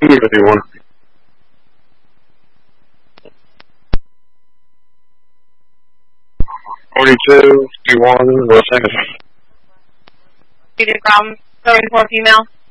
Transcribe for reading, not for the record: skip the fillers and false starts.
Anyone. 42, 51, Los Angeles. From 34 female.